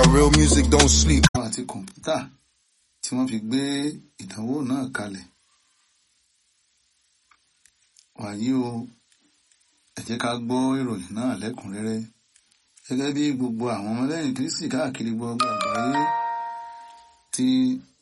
real music don't sleep. Àti kọ̀ǹpútà tí wọ́n fi gbé ìdánwò náà kalẹ̀. Wàyí o, ẹ jẹ́ ká gbọ́ ìròyìn náà lẹ́kùnrẹ́rẹ́. Gẹ́gẹ́ bí gbogbo àwọn ọmọlẹ́yìn Kristi káàkiri gbogbo àgbáyé tí